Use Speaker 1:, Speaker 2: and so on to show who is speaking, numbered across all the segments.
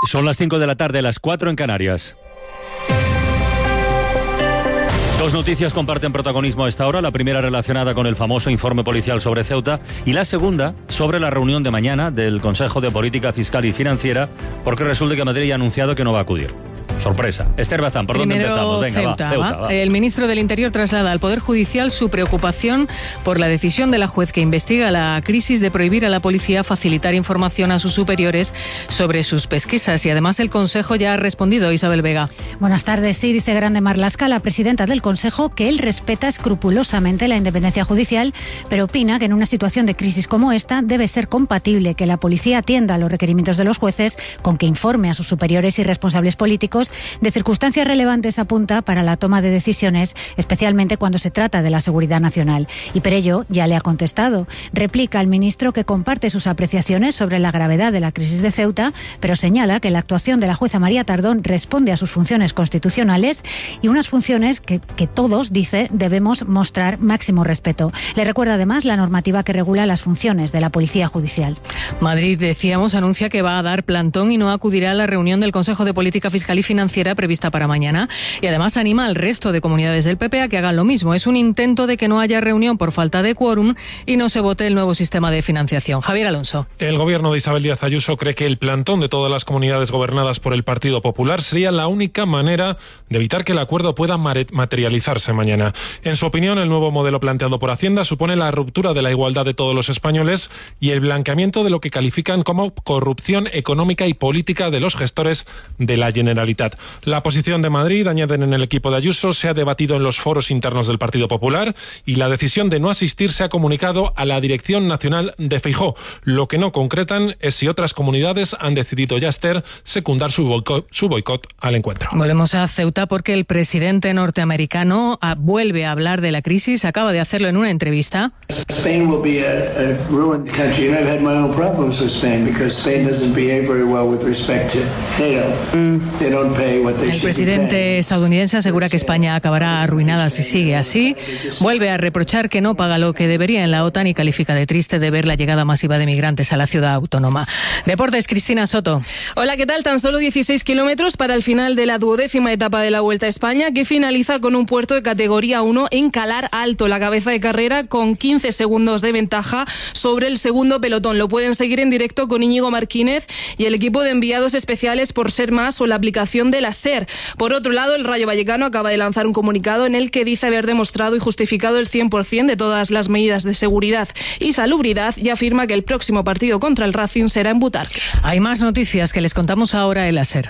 Speaker 1: Son las 5 de la tarde, las 4 en Canarias. Dos noticias comparten protagonismo a esta hora. La primera relacionada con el famoso informe policial sobre Ceuta y la segunda sobre la reunión de mañana del Consejo de Política Fiscal y Financiera, porque resulta que Madrid ha anunciado que no va a acudir. Sorpresa. Esther Bazán, ¿por dónde empezamos? Venga,
Speaker 2: Ceuta, va. El ministro del Interior traslada al Poder Judicial su preocupación por la decisión de la juez que investiga la crisis de prohibir a la policía facilitar información a sus superiores sobre sus pesquisas. Y además el Consejo ya ha respondido. Isabel Vega.
Speaker 3: Buenas tardes. Sí, dice Grande Marlaska, la presidenta del Consejo, que él respeta escrupulosamente la independencia judicial, pero opina que en una situación de crisis como esta debe ser compatible que la policía atienda a los requerimientos de los jueces con que informe a sus superiores y responsables políticos de circunstancias relevantes, apunta, para la toma de decisiones, especialmente cuando se trata de la seguridad nacional. Y por ello ya le ha contestado. Replica al ministro que comparte sus apreciaciones sobre la gravedad de la crisis de Ceuta, pero señala que la actuación de la jueza María Tardón responde a sus funciones constitucionales y unas funciones que todos, dice, debemos mostrar máximo respeto. Le recuerda además la normativa que regula las funciones de la Policía Judicial.
Speaker 2: Madrid, decíamos, anuncia que va a dar plantón y no acudirá a la reunión del Consejo de Política Fiscal y Financiera prevista para mañana, y además anima al resto de comunidades del PP a que hagan lo mismo. Es un intento de que no haya reunión por falta de quórum y no se vote el nuevo sistema de financiación. Javier Alonso.
Speaker 4: El gobierno de Isabel Díaz Ayuso cree que el plantón de todas las comunidades gobernadas por el Partido Popular sería la única manera de evitar que el acuerdo pueda materializarse mañana. En su opinión, el nuevo modelo planteado por Hacienda supone la ruptura de la igualdad de todos los españoles y el blanqueamiento de lo que califican como corrupción económica y política de los gestores de la Generalitat. La posición de Madrid, añaden en el equipo de Ayuso, se ha debatido en los foros internos del Partido Popular y la decisión de no asistir se ha comunicado a la Dirección Nacional de Feijóo. Lo que no concretan es si otras comunidades han decidido ya, Esther, secundar su boicot al encuentro.
Speaker 2: Volvemos a Ceuta porque el presidente norteamericano vuelve a hablar de la crisis. Acaba de hacerlo en una entrevista.
Speaker 5: Spain will be a ruined country, and I've had my own problems with Spain because Spain doesn't behave very well with respect to NATO. They don't pay what they should.
Speaker 2: El presidente estadounidense asegura que España acabará arruinada si sigue así. Vuelve a reprochar que no paga lo que debería en la OTAN y califica de triste de ver la llegada masiva de migrantes a la ciudad autónoma. Deportes, Cristina Soto.
Speaker 6: Hola, ¿qué tal? Tan solo 16 kilómetros para el final de la 12ª etapa de la Vuelta a España, que finaliza con un puerto de categoría 1 en Calar Alto, la cabeza de carrera, con 15 segundos de ventaja sobre el segundo pelotón. Lo pueden seguir en directo con Íñigo Martínez y el equipo de enviados especiales por Ser Más o la aplicación de la SER. Por otro lado, el Rayo Vallecano acaba de lanzar un comunicado en el que dice haber demostrado y justificado el 100% de todas las medidas de seguridad y salubridad, y afirma que el próximo partido contra el Racing será en Butarque.
Speaker 2: Hay más noticias que les contamos ahora en la SER.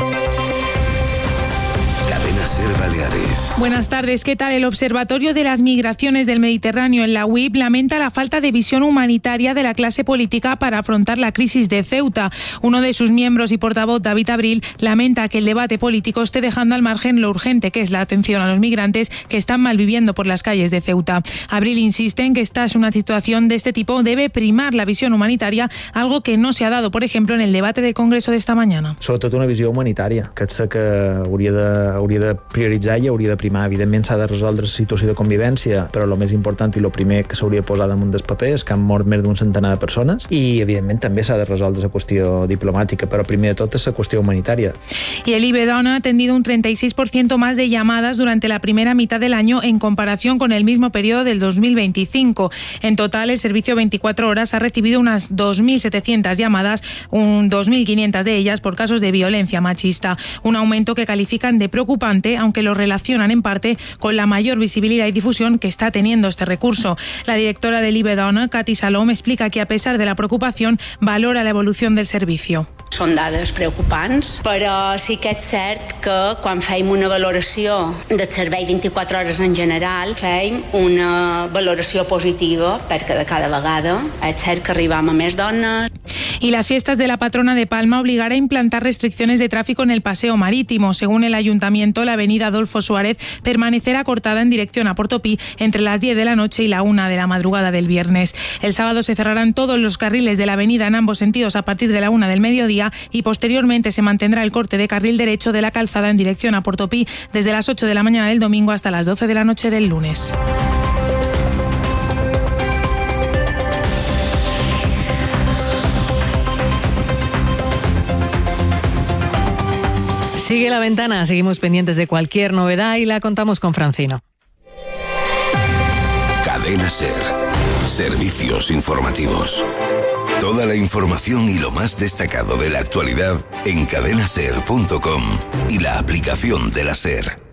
Speaker 7: Ser Baleares.
Speaker 8: Buenas tardes, ¿qué tal? El Observatorio de las Migraciones del Mediterráneo en la UIP lamenta la falta de visión humanitaria de la clase política para afrontar la crisis de Ceuta. Uno de sus miembros y portavoz, David Abril, lamenta que el debate político esté dejando al margen lo urgente que es la atención a los migrantes que están malviviendo por las calles de Ceuta. Abril insiste en que esta es una situación de este tipo, debe primar la visión humanitaria, algo que no se ha dado, por ejemplo, en el debate del Congreso de esta mañana.
Speaker 9: Sobretot una visió humanitària, que sé que hauria de prioritzar i hauria de primar. Evidentment s'ha de resoldre la situació de convivència, però el més important i el primer que s'hauria de posar damunt del paper és que han mort més d'un centenar de persones i evidentment també s'ha de resoldre la qüestió diplomàtica, però primer de tot és la qüestió humanitària.
Speaker 8: Y el IBEDON ha atendido un 36% más de llamadas durante la primera mitad del año en comparación con el mismo periodo del 2025. En total, el servicio 24 horas ha recibido unas 2.700 llamadas, 2.500 de ellas por casos de violencia machista, un aumento que califican de preocupante, aunque lo relacionan en parte con la mayor visibilidad y difusión que está teniendo este recurso. La directora del IBEDON, Katy Salom, explica que a pesar de la preocupación, valora la evolución del servicio.
Speaker 10: Són dades preocupants, però sí que és cert que quan fem una valoració del servei 24 hores en general, fem una valoració positiva perquè de cada vegada és cert que arribam a més dones.
Speaker 8: Y las fiestas de la patrona de Palma obligará a implantar restricciones de tráfico en el paseo marítimo. Según el ayuntamiento, la avenida Adolfo Suárez permanecerá cortada en dirección a Portopí entre las 10 de la noche y la 1 de la madrugada del viernes. El sábado se cerrarán todos los carriles de la avenida en ambos sentidos a partir de la 1 del mediodía y posteriormente se mantendrá el corte de carril derecho de la calzada en dirección a Portopí desde las 8 de la mañana del domingo hasta las 12 de la noche del lunes.
Speaker 2: Sigue La Ventana, seguimos pendientes de cualquier novedad y la contamos con Francino.
Speaker 7: Cadena SER. Servicios informativos. Toda la información y lo más destacado de la actualidad en cadenaser.com y la aplicación de la SER.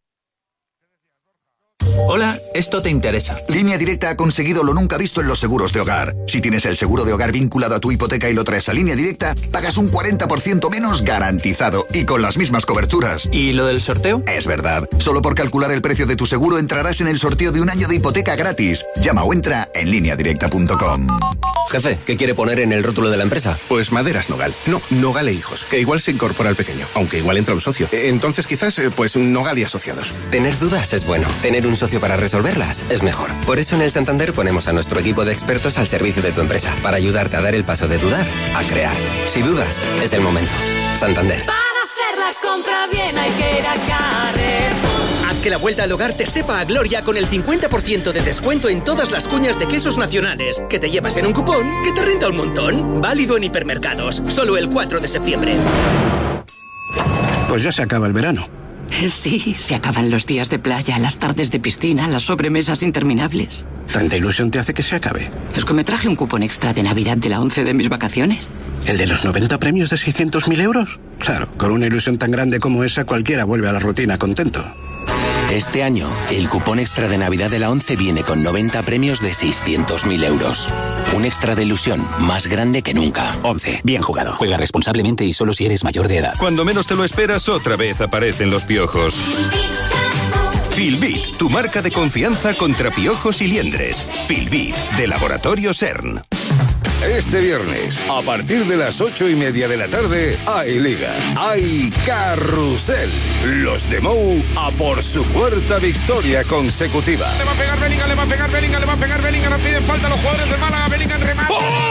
Speaker 11: Hola, esto te interesa.
Speaker 12: Línea Directa ha conseguido lo nunca visto en los seguros de hogar. Si tienes el seguro de hogar vinculado a tu hipoteca y lo traes a Línea Directa, pagas un 40% menos garantizado y con las mismas coberturas.
Speaker 11: ¿Y lo del sorteo?
Speaker 12: Es verdad. Solo por calcular el precio de tu seguro entrarás en el sorteo de un año de hipoteca gratis. Llama o entra en lineadirecta.com.
Speaker 13: Jefe, ¿qué quiere poner en el rótulo de la empresa?
Speaker 14: Pues Maderas Nogal. No, Nogal e Hijos, que igual se incorpora al pequeño, aunque igual entra un socio. Entonces quizás, pues Nogal y Asociados.
Speaker 13: Tener dudas es bueno. Tener un socio para resolverlas es mejor. Por eso en el Santander ponemos a nuestro equipo de expertos al servicio de tu empresa, para ayudarte a dar el paso de dudar a crear. Si dudas, es el momento. Santander.
Speaker 15: Para hacer la compra bien hay que ir a Carrer.
Speaker 16: Haz que la vuelta al hogar te sepa a gloria con el 50% de descuento en todas las cuñas de quesos nacionales, que te llevas en un cupón que te renta un montón. Válido en hipermercados, solo el 4 de septiembre.
Speaker 14: Pues ya se acaba el verano.
Speaker 17: Sí, se acaban los días de playa, las tardes de piscina, las sobremesas interminables.
Speaker 14: ¿Tanta ilusión te hace que se acabe?
Speaker 17: Es que me traje un cupón extra de Navidad de la 11 de mis vacaciones.
Speaker 14: ¿El de los 90 premios de 600.000 euros? Claro, con una ilusión tan grande como esa, cualquiera vuelve a la rutina contento.
Speaker 18: Este año, el cupón extra de Navidad de la 11 viene con 90 premios de 600.000 euros. Un extra de ilusión más grande que nunca.
Speaker 19: 11. Bien jugado. Juega responsablemente y solo si eres mayor de edad.
Speaker 20: Cuando menos te lo esperas, otra vez aparecen los piojos. Filbit, tu marca de confianza contra piojos y liendres. Filbit, de Laboratorio CERN. Este viernes, a partir de las 8:30 de la tarde, hay Liga, hay Carrusel. Los de Mou a por su cuarta victoria consecutiva.
Speaker 21: Le va a pegar Bellingham, le va a pegar Bellingham, le va a pegar Bellingham, nos piden falta los jugadores de Málaga, Bellingham remata.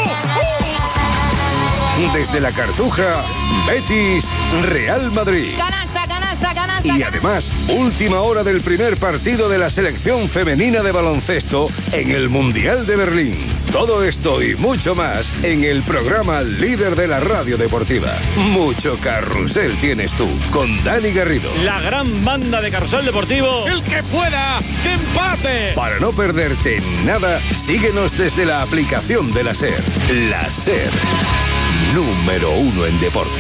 Speaker 20: Desde la Cartuja, Betis, Real Madrid.
Speaker 15: Canasta, canasta, canasta.
Speaker 20: Y además, última hora del primer partido de la selección femenina de baloncesto en el Mundial de Berlín. Todo esto y mucho más en el programa líder de la radio deportiva. Mucho carrusel tienes tú, con Dani Garrido.
Speaker 1: La gran banda de Carrusel Deportivo.
Speaker 21: El que pueda, que empate.
Speaker 20: Para no perderte nada, síguenos desde la aplicación de la SER. La SER, número 1 en deporte.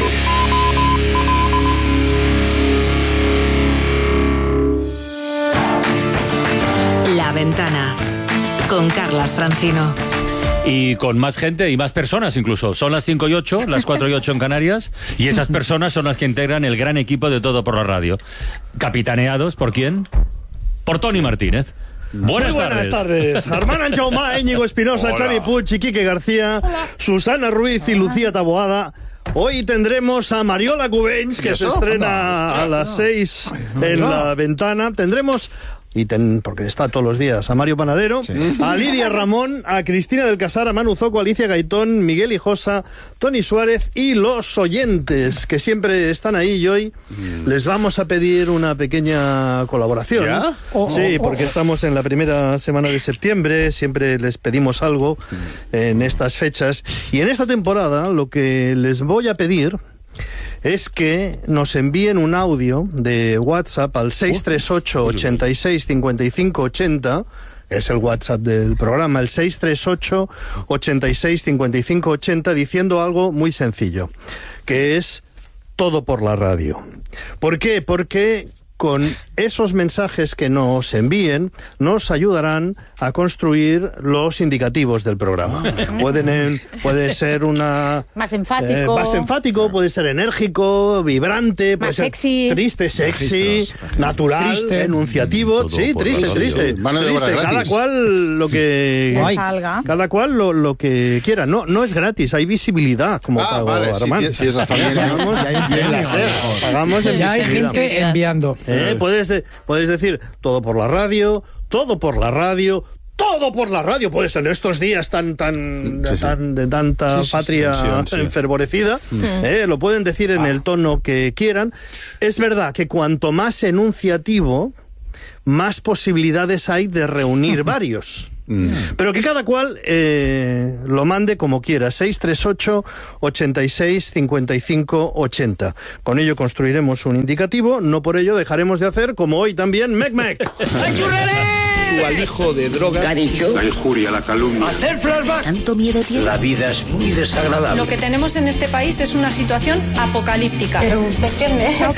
Speaker 22: La Ventana, con Carlas Francino.
Speaker 1: Y con más gente y más personas incluso. Son las 5:08, las 4:08 en Canarias, y esas personas son las que integran el gran equipo de Todo por la Radio. Capitaneados, ¿por quién? Por Toni Martínez. Buenas
Speaker 23: tardes. Armand Anjaumá, Íñigo Espinosa, Xavi Puig y Quique García, Susana Ruiz y Lucía Taboada. Hoy tendremos a Mariola Cubells, que se estrena a las 6 en La Ventana. Tendremos... porque está todos los días, a Mario Panadero, a Lidia Ramón, a Cristina del Casar, a Manu Zoco, a Alicia Gaitón, Miguel Hijosa, Toni Suárez y los oyentes, que siempre están ahí, y hoy les vamos a pedir una pequeña colaboración. ¿Ya? Sí, porque estamos en la primera semana de septiembre, siempre les pedimos algo en estas fechas, y en esta temporada lo que les voy a pedir es que nos envíen un audio de WhatsApp al 638 86 55 80, es el WhatsApp del programa, el 638 86 55 80, diciendo algo muy sencillo, que es todo por la radio. ¿Por qué? Porque con esos mensajes que nos envíen nos ayudarán a construir los indicativos del programa. Puede ser una...
Speaker 24: más enfático.
Speaker 23: Más enfático, puede ser enérgico, vibrante, puede ser
Speaker 24: sexy.
Speaker 23: Triste, sexy, natural, triste, enunciativo. Sí, triste. Cada cual lo que... Cada cual lo que quiera. No es gratis, hay visibilidad, como pago Armand.
Speaker 14: Si es la familia.
Speaker 23: Pagamos en
Speaker 25: ya hay gente enviando.
Speaker 23: Puedes decir todo por la radio, todo por la radio, todo por la radio. Puedes en estos días de tanta patria enfervorecida, lo pueden decir en el tono que quieran. Es verdad que cuanto más enunciativo, más posibilidades hay de reunir varios. Pero que cada cual lo mande como quiera. 638 86 55 80. Con ello construiremos un indicativo. No por ello dejaremos de hacer, como hoy también, Mec.
Speaker 3: Su alijo de droga.
Speaker 4: ¿Qué ha dicho?
Speaker 3: La injuria, la calumnia.
Speaker 4: Hacer flashback. ¿Tanto miedo tiene?
Speaker 3: La vida es muy desagradable.
Speaker 5: Lo que tenemos en este país es una situación apocalíptica.
Speaker 4: Pero usted qué me...